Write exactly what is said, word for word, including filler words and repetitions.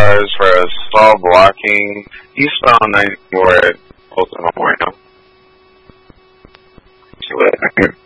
as far as stall blocking, eastbound ninety-four at Ultima right now.